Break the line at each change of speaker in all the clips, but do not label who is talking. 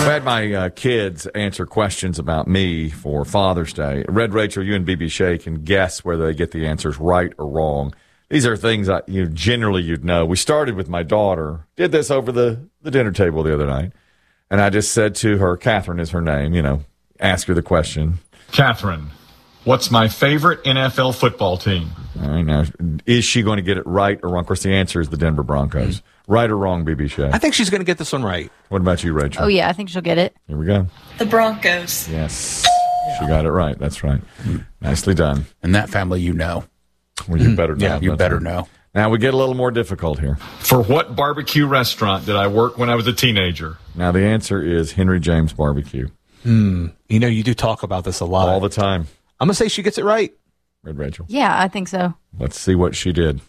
had my kids answer questions about me for Father's Day. Red Rachel, you and BB Shea can guess whether they get the answers right or wrong. These are things that generally you'd know. We started with my daughter. Did this over the dinner table the other night. And I just said to her, Catherine is her name, ask her the question.
Catherine, what's my favorite NFL football team?
All right, now, is she going to get it right or wrong? Of course, the answer is the Denver Broncos. Right or wrong, BB Shea?
I think she's going to get this one right.
What about you, Rachel?
Oh, yeah, I think she'll get it.
Here we go.
The Broncos.
Yes. She got it right. That's right. Nicely done.
In that family, you know.
Well, you better know.
Yeah, you better know.
Now we get a little more difficult here.
For what barbecue restaurant did I work when I was a teenager?
Now the answer is Henry James Barbecue.
You do talk about this a lot.
All the time.
I'm going to say she gets it right.
Red Rachel.
Yeah, I think so.
Let's see what she did.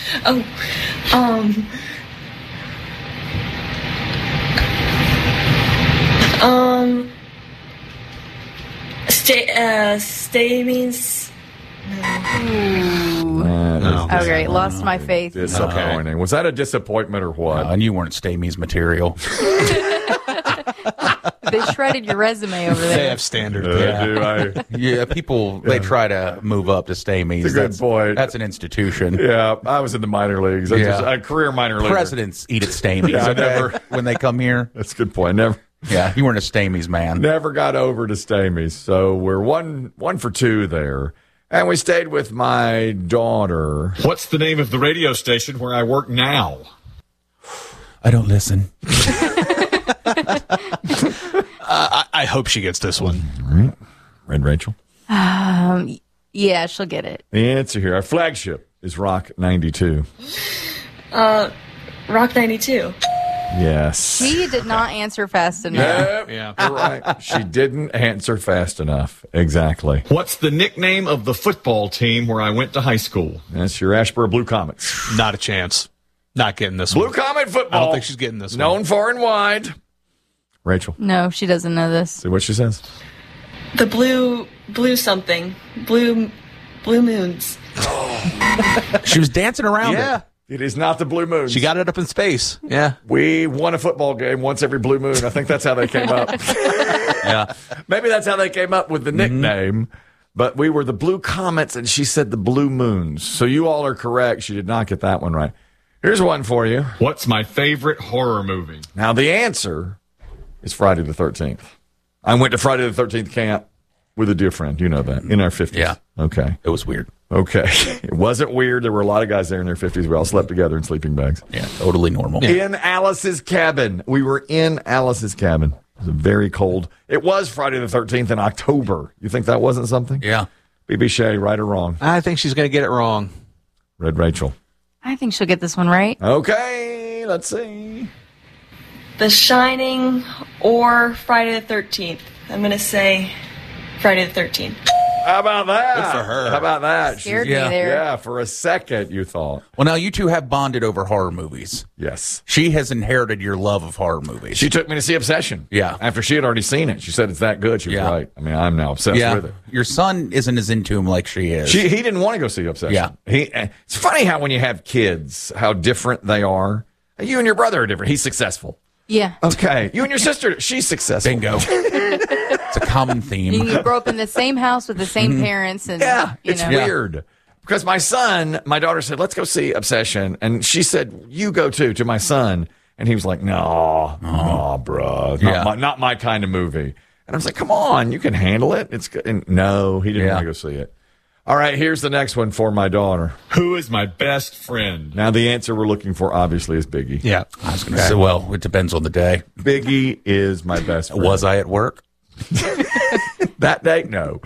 Stay means...
Oh, great. Lost my faith.
Disappointing. Was that a disappointment or what?
And you weren't Stamey's material.
They shredded your resume over there.
They have standard.
Yeah, people, they try to move up to Stamey's.
That's a good point.
That's an institution.
Yeah, I was in the minor leagues. A career minor league.
Presidents eat at Stamey's.
Yeah, never.
When they come here.
That's a good point. Never.
Yeah, you weren't a Stamey's man.
Never got over to Stamey's. So we're one for two there. And we stayed with my daughter.
What's the name of the radio station where I work now?
I don't listen.
I hope she gets this one.
All right. Red Rachel?
Yeah, she'll get it.
The answer here, our flagship, is Rock 92.
Rock 92.
Yes.
She did not answer fast enough.
Yeah. You're right. She didn't answer fast enough. Exactly.
What's the nickname of the football team where I went to high school?
That's your Ashboro Blue Comets.
Not a chance. Not getting this
Blue
one.
Comet football.
I don't think she's getting this one.
Known far and wide. Rachel.
No, she doesn't know this.
See what she says.
The blue something. Blue moons.
She was dancing around it.
It is not the Blue Moon.
She got it up in space. Yeah.
We won a football game once every blue moon. I think that's how they came up.
Yeah.
Maybe that's how they came up with the nickname. But we were the Blue Comets, and she said the Blue Moons. So you all are correct. She did not get that one right. Here's one for you.
What's my favorite horror movie?
Now, the answer is Friday the 13th. I went to Friday the 13th camp with a dear friend. You know that. In our 50s.
Yeah.
Okay.
It was weird.
Okay. It wasn't weird. There were a lot of guys there in their 50s. We all slept together in sleeping bags.
Yeah, totally normal.
In Alice's cabin. We were in Alice's cabin. It was very cold. It was Friday the 13th in October. You think that wasn't something?
Yeah.
BB Shea, right or wrong?
I think she's going to get it wrong.
Red Rachel.
I think she'll get this one right.
Okay. Let's see.
The Shining or Friday the 13th. I'm going to say Friday the 13th.
How about that?
Good for her.
How about that?
Scared me there.
Yeah, for a second you thought.
Well, now you two have bonded over horror movies.
Yes.
She has inherited your love of horror movies.
She took me to see Obsession.
Yeah.
After she had already seen it. She said it's that good. She was right. I mean, I'm now obsessed with it.
Your son isn't as into him like she is.
He didn't want to go see Obsession.
Yeah.
It's funny how when you have kids, how different they are. You and your brother are different. He's successful.
Yeah.
Okay. You and your sister, she's successful.
Bingo. It's a common theme.
You grow up in the same house with the same parents. And,
It's weird. Because my daughter said, let's go see Obsession. And she said, you go too, to my son. And he was like, no, bro. Not my kind of movie. And I was like, come on, you can handle it. It's good. And no, he didn't want to go see it. All right, here's the next one for my daughter.
Who is my best friend?
Now, the answer we're looking for, obviously, is Biggie.
Yeah.
I was going to say, well, it depends on the day.
Biggie is my best friend.
Was I at work?
That day, no.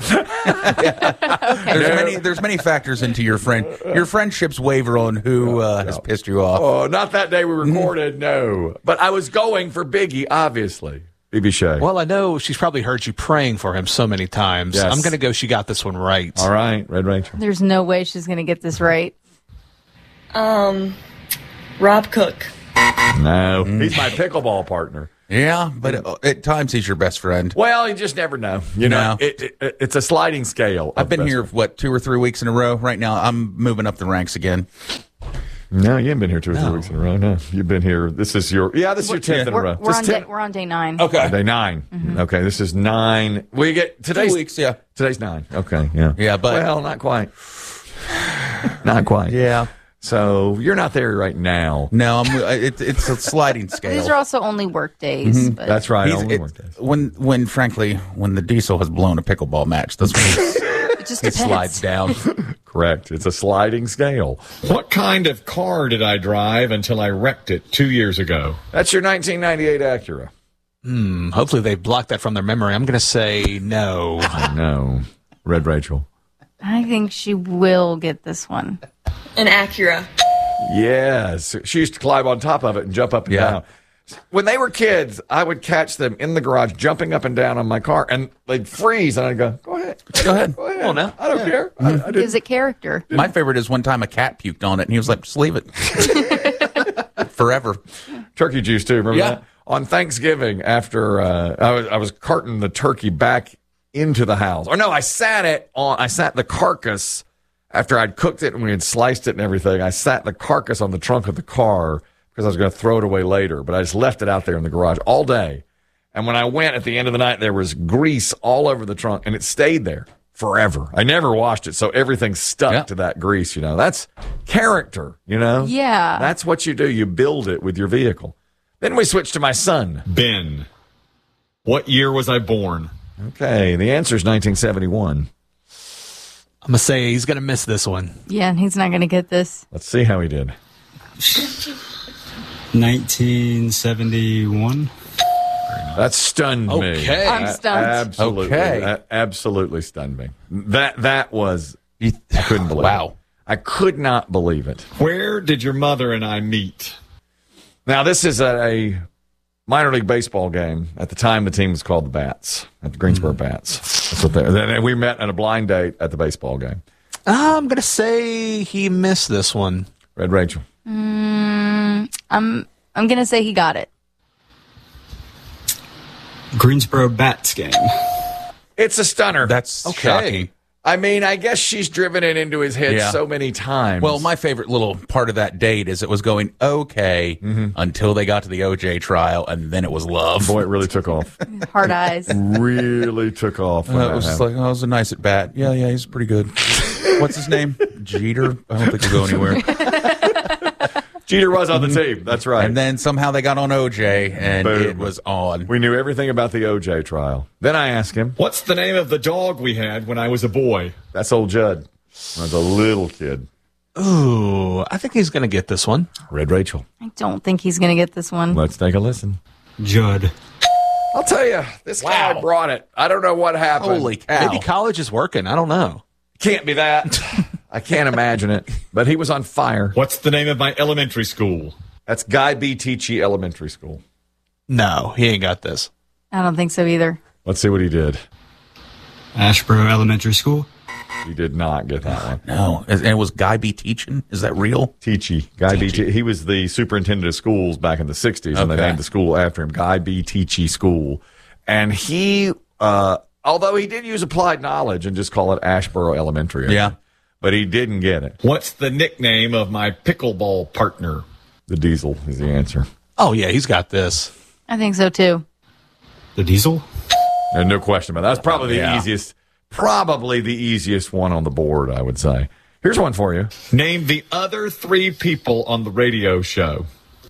There's many factors into your friendships waver on who has pissed you off.
Oh, not that day we recorded, no. But I was going for Biggie, obviously. BB Shea.
Well, I know she's probably heard you praying for him so many times.
Yes.
I'm going to go she got this one right.
All right, Red Rachel.
There's no way she's going to get this right.
Rob Cook.
No, he's my pickleball partner.
Yeah, but at times he's your best friend.
Well, you just never know. You know, it's a sliding scale.
I've been here, 2 or 3 weeks in a row. Right now, I'm moving up the ranks again.
No, you haven't been here 2 or 3 weeks in a row. No, you've been here. This is your 10th in a row.
We're on day 9.
Okay.
Day 9. Okay, this is 9. We get today's
2 weeks, yeah.
Today's 9. Okay, yeah.
Yeah, but
well, not quite. Not quite.
Yeah.
So you're not there right now.
No, it's a sliding scale.
These are also only work days. But
That's right.
He's-
Only
it-
work days.
when frankly, when the diesel has blown a pickleball match, that's when
it just
it
depends.
slides down.
Correct. It's a sliding scale.
What kind of car did I drive until I wrecked it 2 years ago?
That's your 1998 Acura.
Hopefully they blocked that from their memory. I'm going to say no.
No. Red Rachel.
I think she will get this one.
An Acura.
Yes. She used to climb on top of it and jump up and
Yeah.
down. When they were kids, I would catch them in the garage jumping up and down on my car, and they'd freeze, and I'd go, go ahead.
Go ahead.
Go ahead.
Well, no.
I don't care. I didn't.
Gives it character.
My favorite is one time a cat puked on it, and he was like, "Just leave it forever."
Turkey juice, too. Remember
Yeah.
that? On Thanksgiving, after I was carting the turkey back into the house. Or no, I sat the carcass after I'd cooked it and we had sliced it and everything. I sat the carcass on the trunk of the car because I was going to throw it away later, but I just left it out there in the garage all day. And when I went at the end of the night, there was grease all over the trunk, and it stayed there forever. I never washed it, so everything stuck to that grease. That's character.
Yeah.
That's what you do. You build it with your vehicle. Then we switched to my son.
Ben. What year was I born?
Okay, the answer is 1971.
I'm going to say he's going to miss this one.
Yeah, he's not going to get this.
Let's see how he did.
1971.
That stunned me.
Okay.
I'm stunned.
Absolutely.
Okay.
That absolutely stunned me. That was, I couldn't believe
Wow.
it. I could not believe it.
Where did your mother and I meet?
Now, this is a minor league baseball game. At the time, the team was called the Bats, at the Greensboro Bats. That's what and we met on a blind date at the baseball game.
I'm going to say he missed this one.
Red Rachel.
I'm going to say he got it.
Greensboro Bats game.
It's a stunner.
That's
Okay.
shocking.
I mean, I guess she's driven it into his head
Yeah.
so many times.
Well, my favorite little part of that date is it was going okay until they got to the OJ trial, and then it was love.
boy, it really took off.
Hard eyes.
Really took off. When
It
that
was just
happened.
like, oh, it was a nice at bat. Yeah, he's pretty good. What's his name? Jeter? I don't think he'll go anywhere.
Jeter was on the team. That's right.
And then somehow they got on OJ, and
Boom.
it was on.
We knew everything about the OJ trial. Then I asked him,
What's the name of the dog we had when I was a boy?
that's old Judd. I was a little kid.
Ooh, I think he's going to get this one.
Red Rachel.
I don't think he's going to get this one.
Let's take a listen.
Judd.
I'll tell you, this guy brought it. I don't know what happened.
Holy cow.
Maybe college is working. I don't know.
Can't be that. I can't imagine it. But he was on fire.
What's the name of my elementary school?
That's Guy B. Tichy Elementary School.
No, he ain't got this.
I don't think so either.
Let's see what he did.
Ashboro Elementary School.
He did not get that one.
No. And it was Guy B. teaching? Is that real?
Tichy. Guy B. Tichy. He was the superintendent of schools back in the 60s, and they
Okay.
named the school after him, Guy B. Tichy School. And he, although he did use applied knowledge and just call it Ashboro Elementary. I
Yeah.
think, but he didn't get it.
What's the nickname of my pickleball partner?
The Diesel is the answer.
Oh, yeah, he's got this.
I think so too.
The Diesel.
And no question about that. That's probably the easiest one on the board, I would say. Here's one for you.
Name the other 3 people on the radio show.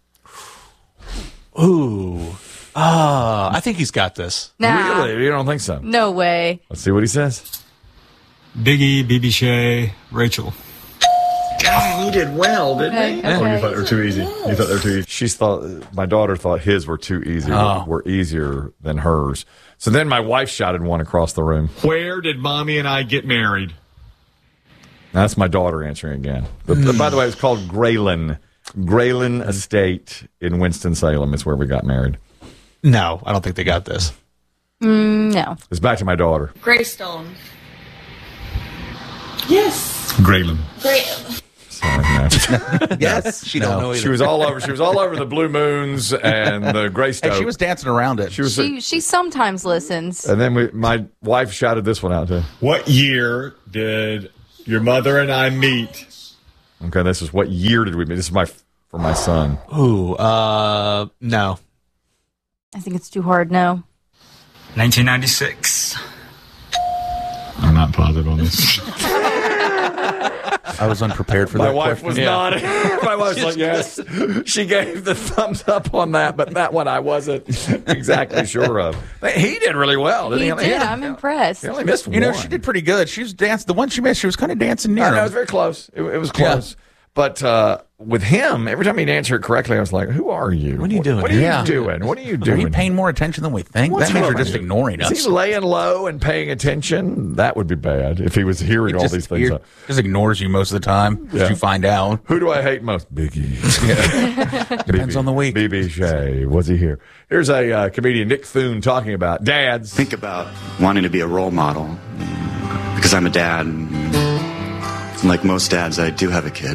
Ooh. I think he's got this.
Nah.
Really? You don't think so?
No way.
Let's see what he says.
Biggie, BB Shea, Rachel.
He did well, didn't he?
Okay.
Oh, you thought they were too easy. You thought they were too easy.
My daughter thought his were too easy, were easier than hers. So then my wife shouted one across the room.
Where did Mommy and I get married?
That's my daughter answering again. By the way, it's called Graylin. Graylin Estate in Winston-Salem is where we got married.
No, I don't think they got this.
No.
It's back to my daughter.
Greystone.
Graylin.
Great.
Sorry, no.
Yes. She don't know either.
She was all over the Blue Moons and the Greystoke.
Hey, she was dancing around it.
She sometimes listens.
And then my wife shouted this one out too.
What year did your mother and I meet?
Okay, this is what year did we meet? This is for my son.
Ooh, no.
I think it's too hard. No.
1996.
I'm not positive on this.
I was unprepared for
My
that
wife
question.
was nodding. My wife was like, yes. She gave the thumbs up on that, but that one I wasn't exactly sure of. He did really well, didn't he?
He did. I'm impressed.
He only missed one.
You know, she did pretty good. She was dancing. The one she missed, she was kind of dancing near
No, it
him.
was very close. It was close. But with him, every time he'd answer it correctly, I was like, who are you?
What are you doing?
What are you
Yeah.
doing? What are you
Are
doing?
you paying more attention than we think?
What's
that means
wrong
you're just
with you?
ignoring
Is
us.
he laying low and paying attention? That would be bad if he was hearing all these things.
Just ignores you most of the time.
Yeah.
You find out.
Who do I hate most? Biggie.
Depends on the week.
BB Shea. Was he here? Here's a comedian, Nick Thune, talking about dads.
Think about wanting to be a role model. Because I'm a dad. And like most dads, I do have a kid.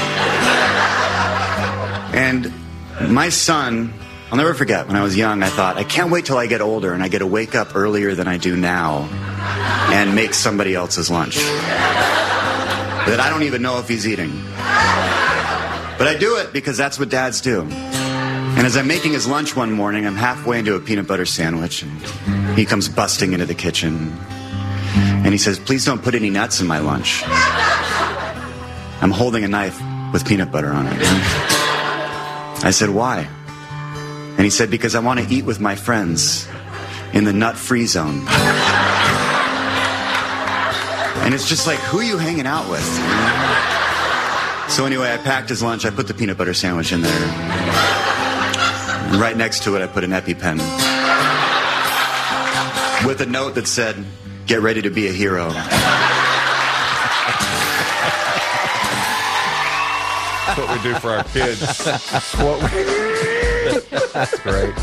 And my son, I'll never forget, when I was young, I thought, I can't wait till I get older and I get to wake up earlier than I do now and make somebody else's lunch that I don't even know if he's eating. But I do it because that's what dads do. And as I'm making his lunch one morning, I'm halfway into a peanut butter sandwich, and he comes busting into the kitchen. And he says, please don't put any nuts in my lunch. I'm holding a knife with peanut butter on it. I said, why? And he said, because I want to eat with my friends in the nut-free zone. And it's just like, who are you hanging out with? So anyway, I packed his lunch. I put the peanut butter sandwich in there. And right next to it, I put an EpiPen with a note that said, get ready to be a hero.
That's what we do for our kids. That's great.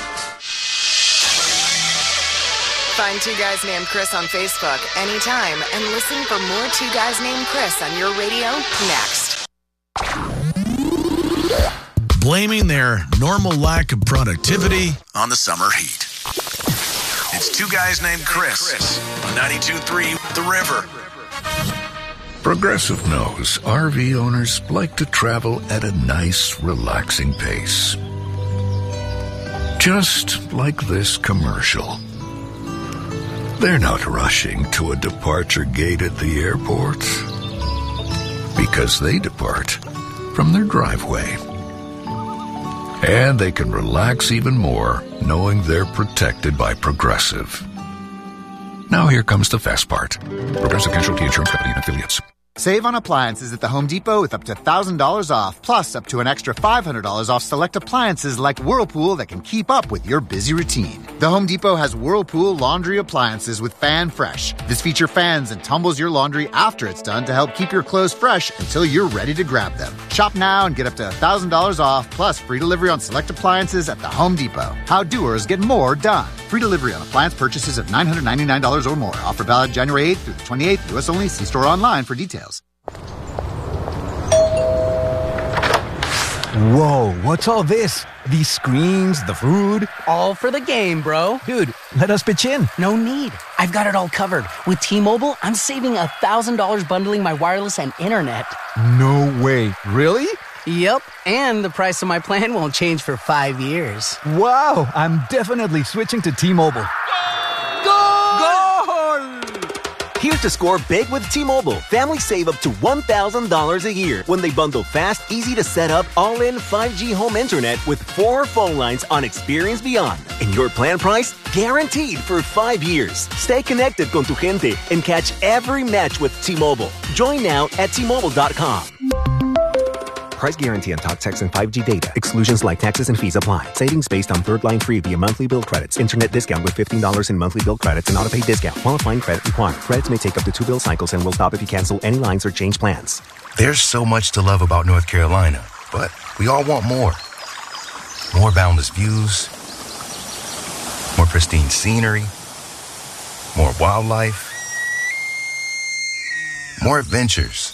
Find Two Guys Named Chris on Facebook anytime and listen for more Two Guys Named Chris on your radio next.
Blaming their normal lack of productivity on the summer heat. It's Two Guys Named Chris on 92.3 The River.
Progressive knows RV owners like to travel at a nice, relaxing pace. Just like this commercial. They're not rushing to a departure gate at the airport because they depart from their driveway. And they can relax even more knowing they're protected by Progressive. Now here comes the fast part. Progressive Casualty Insurance Company and Affiliates.
Save on appliances at the Home Depot with up to $1,000 off, plus up to an extra $500 off select appliances like Whirlpool that can keep up with your busy routine. The Home Depot has Whirlpool laundry appliances with Fan Fresh. This feature fans and tumbles your laundry after it's done to help keep your clothes fresh until you're ready to grab them. Shop now and get up to $1,000 off, plus free delivery on select appliances at the Home Depot. How doers get more done. Free delivery on appliance purchases of $999 or more. Offer valid January 8th through the 28th. U.S. only. See store online for details.
Whoa, what's all this? These screens, the food?
All for the game, bro.
Dude, let us pitch in.
No need. I've got it all covered. With T-Mobile, I'm saving $1,000 bundling my wireless and internet.
No way. Really?
Yep, and the price of my plan won't change for 5 years.
Wow, I'm definitely switching to T-Mobile.
Here's to score big with T-Mobile. Families save up to $1,000 a year when they bundle fast, easy to set up, all-in 5G home internet with 4 phone lines on Experience Beyond. And your plan price? Guaranteed for 5 years. Stay connected con tu gente and catch every match with T-Mobile. Join now at T-Mobile.com.
Price guarantee on talk, text, and 5G data. Exclusions like taxes and fees apply. Savings based on third line free via monthly bill credits. Internet discount with $15 in monthly bill credits and auto-pay discount. Qualifying credit required. Credits may take up to 2 bill cycles and will stop if you cancel any lines or change plans.
There's so much to love about North Carolina, but we all want more. More boundless views, more pristine scenery, more wildlife, more adventures,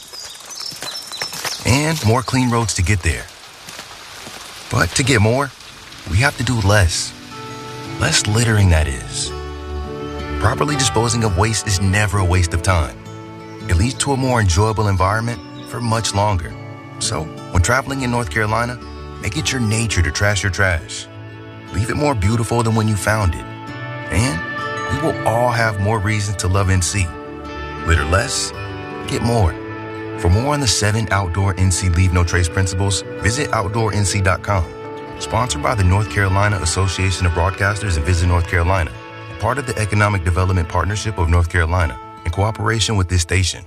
and more clean roads to get there. But to get more, we have to do less. Less littering, that is. Properly disposing of waste is never a waste of time. It leads to a more enjoyable environment for much longer. So, when traveling in North Carolina, make it your nature to trash your trash. Leave it more beautiful than when you found it. And we will all have more reasons to love NC. Litter less, get more. For more on the 7 outdoor NC Leave No Trace principles, visit OutdoorNC.com. Sponsored by the North Carolina Association of Broadcasters and Visit North Carolina. And part of the Economic Development Partnership of North Carolina, in cooperation with this station.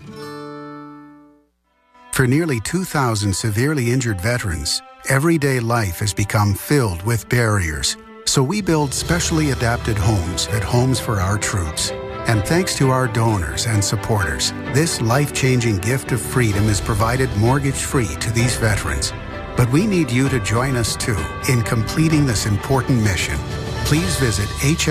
For nearly 2,000 severely injured veterans, everyday life has become filled with barriers. So we build specially adapted homes at Homes for Our Troops. And thanks to our donors and supporters, this life-changing gift of freedom is provided mortgage-free to these veterans. But we need you to join us, too, in completing this important mission. Please visit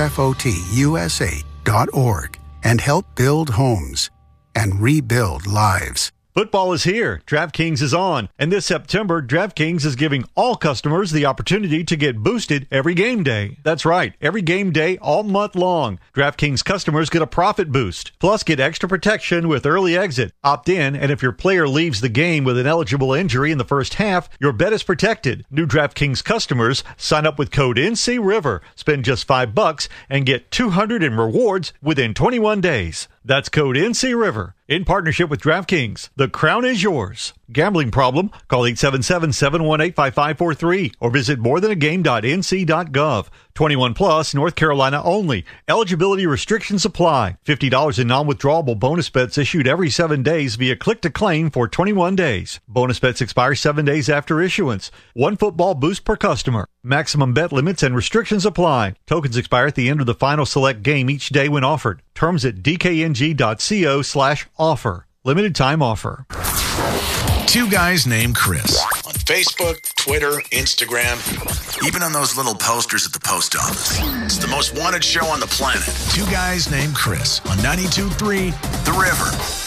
hfotusa.org and help build homes and rebuild lives.
Football is here. DraftKings is on. And this September, DraftKings is giving all customers the opportunity to get boosted every game day. That's right, every game day all month long. DraftKings customers get a profit boost. Plus, get extra protection with early exit. Opt in, and if your player leaves the game with an eligible injury in the first half, your bet is protected. New DraftKings customers sign up with code NCRiver. Spend just $5 and get $200 in rewards within 21 days. That's code NCRiver in partnership with DraftKings. The crown is yours. Gambling problem? Call 877-718-5543 or visit morethanagame.nc.gov. 21 plus, North Carolina only. Eligibility restrictions apply. $50 in non-withdrawable bonus bets issued every 7 days via click to claim for 21 days. Bonus bets expire 7 days after issuance. 1 football boost per customer. Maximum bet limits and restrictions apply. Tokens expire at the end of the final select game each day when offered. Terms at dkng.co/offer. Limited time offer.
2 Guys Named Chris. On Facebook, Twitter, Instagram, even on those little posters at the post office. It's the most wanted show on the planet. 2 Guys Named Chris on 92.3 The River.